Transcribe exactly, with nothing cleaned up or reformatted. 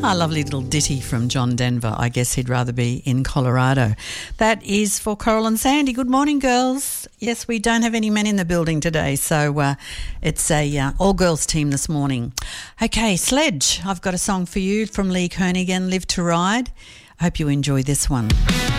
A lovely little ditty from John Denver. I guess he'd rather be in Colorado. That is for Coral and Sandy. Good morning, girls. Yes, we don't have any men in the building today, so uh, it's a uh, all-girls team this morning. Okay, Sledge. I've got a song for you from Lee Kernaghan, Live to Ride. I hope you enjoy this one.